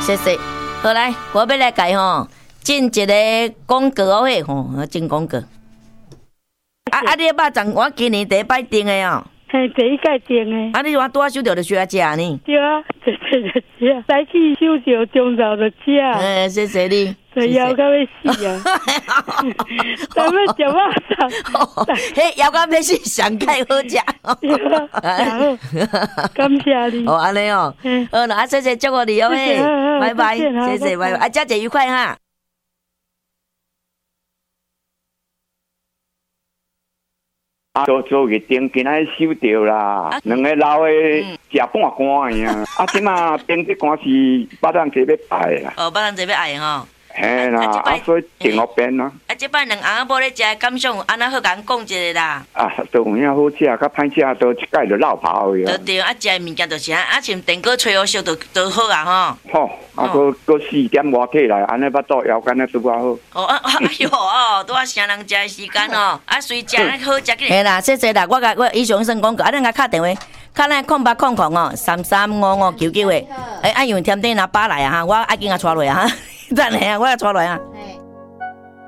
谢谢。好来，我要来改吼，进一个广告嘿吼，进广告。你的肉粽我今年第一摆订的哦。 嘿，第一届订的。 你我拄啊收到就需要食呢。 对啊，谢谢食，早起收到中昼就食。 谢谢你。 腰到要死啊！咱们食肉粽， 嘿，腰到要死，上盖好食。 感谢你。 哦，安尼哦。好啦，谢谢祝福你哦，嘿，拜拜，谢谢，拜拜，佳节愉快哈。 做月订今仔收到啦，两个老的食半罐的啊，即马订这罐是肉粽节要拜啦。 肉粽节要爱吼。 嘿啦，所以订后边啦。 这摆两翁某咧食的感想，安那好甲讲一下啦。 都有影好食，甲歹食都一概就落跑去啊。 对啊，食的物件就是像电锅吹好烧都好啊吼。 好，搁4点外体来，安尼巴肚腰干咧拄啊好。 哎呦拄啊啥人食的时间哦，随食好食起。嘿啦，谢谢啦，我以上算广告，咱甲敲电话，敲咱0800335599的。因为添丁若8来啊哈，我爱紧甲带落啊哈，等下我来带落啊。